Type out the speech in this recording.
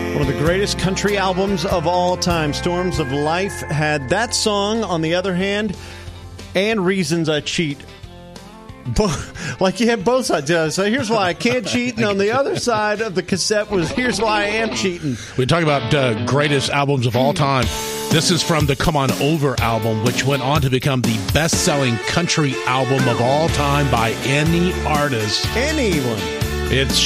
One of the greatest country albums of all time. Storms of Life had that song, on the other hand, and Reasons I Cheat. Like you had both sides. So here's why I can't cheat, and on the other side of the cassette was here's why I am cheating. We talk about greatest albums of all time. This is from the Come On Over album, which went on to become the best-selling country album of all time by any artist. Anyone. It's